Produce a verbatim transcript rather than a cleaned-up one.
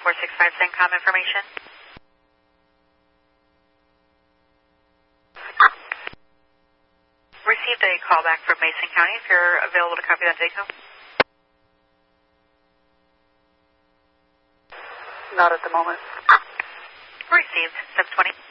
four six five CENTCOM information. Received a call back from Mason County. If you're available to copy that, Daco. Not at the moment. Received. seven twenty.